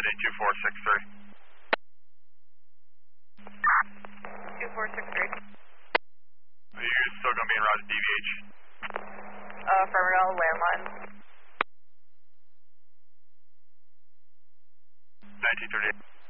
visiting 2463. 2463. Are you still going to be en route to DVH? Affirmative, landline. 1938.